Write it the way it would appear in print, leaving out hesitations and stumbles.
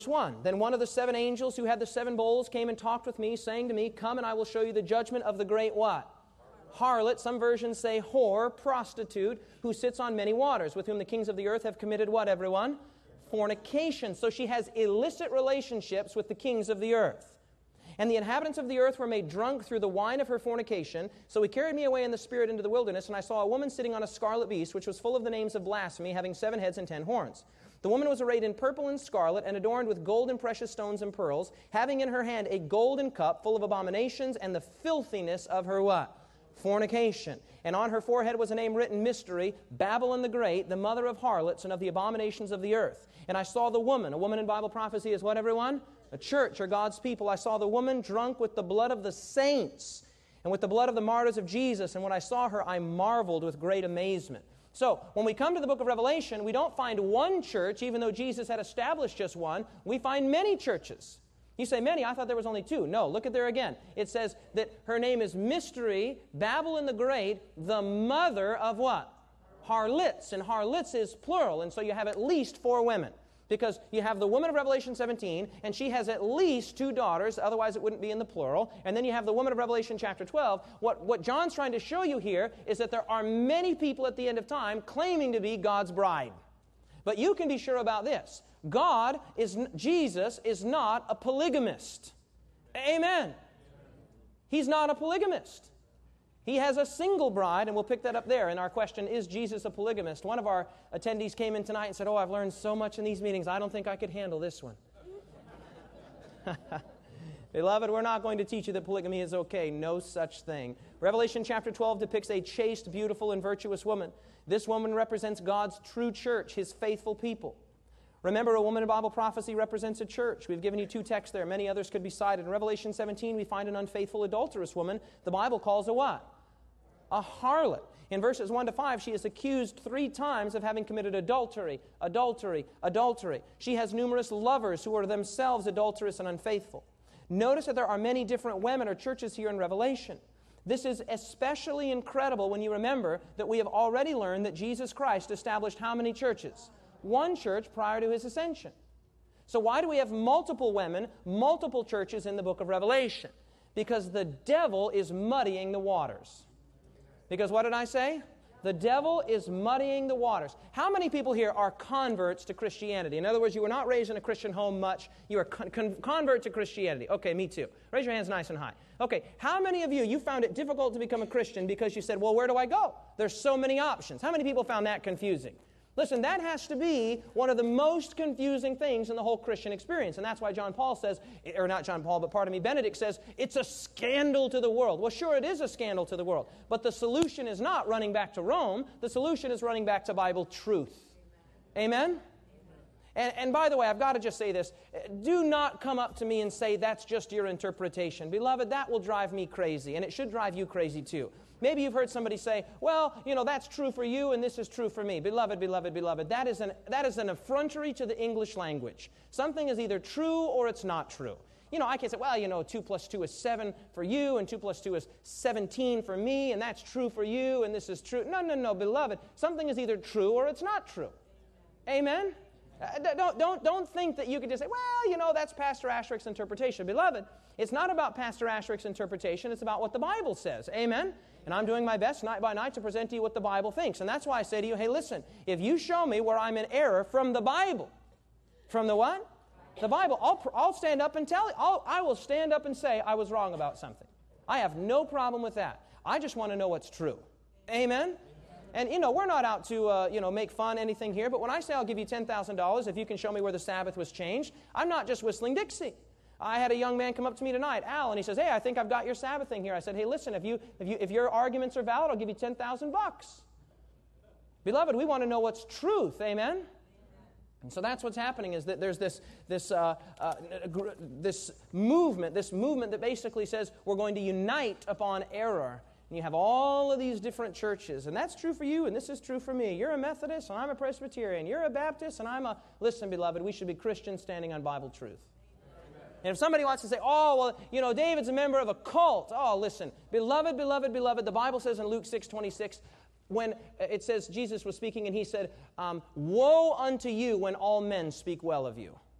1, then one of the 7 angels who had the 7 bowls came and talked with me, saying to me, come and I will show you the judgment of the great what? Harlot. Some versions say whore, prostitute, who sits on many waters, with whom the kings of the earth have committed what, everyone? Fornication. So she has illicit relationships with the kings of the earth. And the inhabitants of the earth were made drunk through the wine of her fornication. So he carried me away in the spirit into the wilderness, and I saw a woman sitting on a scarlet beast, which was full of the names of blasphemy, having 7 heads and 10 horns. The woman was arrayed in purple and scarlet, and adorned with gold and precious stones and pearls, having in her hand a golden cup full of abominations and the filthiness of her what? Fornication. And on her forehead was a name written, Mystery, Babylon the Great, the mother of harlots and of the abominations of the earth. And I saw the woman. A woman in Bible prophecy is what, everyone? A church, or God's people. I saw the woman drunk with the blood of the saints and with the blood of the martyrs of Jesus. And when I saw her, I marveled with great amazement. So, when we come to the book of Revelation, we don't find one church, even though Jesus had established just one. We find many churches. You say, many? I thought there was only 2. No, look at there again. It says that her name is Mystery, Babylon the Great, the mother of what? Harlots. And harlots is plural, and so you have at least 4 women. Because you have the woman of Revelation 17, and she has at least 2 daughters, otherwise it wouldn't be in the plural. And then you have the woman of Revelation chapter 12. What John's trying to show you here is that there are many people at the end of time claiming to be God's bride. But you can be sure about this. Jesus is not a polygamist. Amen. He's not a polygamist. He has a single bride, and we'll pick that up there. And our question, is Jesus a polygamist? One of our attendees came in tonight and said, I've learned so much in these meetings, I don't think I could handle this one. Beloved, we're not going to teach you that polygamy is okay. No such thing. Revelation chapter 12 depicts a chaste, beautiful, and virtuous woman. This woman represents God's true church, His faithful people. Remember, a woman in Bible prophecy represents a church. We've given you 2 texts there. Many others could be cited. In Revelation 17, we find an unfaithful, adulterous woman. The Bible calls a what? A harlot. In verses 1 to 5, she is accused 3 times of having committed adultery, adultery, adultery. She has numerous lovers who are themselves adulterous and unfaithful. Notice that there are many different women or churches here in Revelation. This is especially incredible when you remember that we have already learned that Jesus Christ established how many churches? 1 church prior to His ascension. So why do we have multiple women, multiple churches in the book of Revelation? Because the devil is muddying the waters. Because what did I say? The devil is muddying the waters. How many people here are converts to Christianity? In other words, you were not raised in a Christian home much. You are convert to Christianity. Okay, me too. Raise your hands nice and high. Okay, how many of you found it difficult to become a Christian because you said, well, where do I go? There's so many options. How many people found that confusing? Listen, that has to be one of the most confusing things in the whole Christian experience. And that's why John Paul says, or not John Paul, but pardon me, Benedict says, it's a scandal to the world. Well, sure, it is a scandal to the world. But the solution is not running back to Rome. The solution is running back to Bible truth. Amen? And by the way, I've got to just say this. Do not come up to me and say, that's just your interpretation. Beloved, that will drive me crazy, and it should drive you crazy too. Maybe you've heard somebody say, well, that's true for you and this is true for me. Beloved, beloved, beloved, that is an effrontery to the English language. Something is either true or it's not true. I can say, well, 2 plus 2 is 7 for you, and 2 plus 2 is 17 for me, and that's true for you, and this is true. No, beloved. Something is either true or it's not true. Amen? Don't think that you can just say, well, that's Pastor Asherick's interpretation. Beloved, it's not about Pastor Asherick's interpretation. It's about what the Bible says. Amen? And I'm doing my best night by night to present to you what the Bible thinks. And that's why I say to you, hey, listen, if you show me where I'm in error from the Bible, from the what? The Bible, I'll stand up and tell you. I will stand up and say I was wrong about something. I have no problem with that. I just want to know what's true. Amen? And, we're not out to, make fun, anything here. But when I say I'll give you $10,000 if you can show me where the Sabbath was changed, I'm not just whistling Dixie. I had a young man come up to me tonight, Al, and he says, hey, I think I've got your Sabbath thing here. I said, hey, listen, if your arguments are valid, I'll give you $10,000. Beloved, we want to know what's truth. Amen? And so that's what's happening, is that there's this movement that basically says we're going to unite upon error. And you have all of these different churches, and that's true for you, and this is true for me. You're a Methodist, and I'm a Presbyterian. You're a Baptist, and I'm a... Listen, beloved, we should be Christians standing on Bible truth. And if somebody wants to say, oh, well, David's a member of a cult. Oh, listen, beloved, beloved, beloved, the Bible says in Luke 6:26, when it says Jesus was speaking, and He said, woe unto you when all men speak well of you.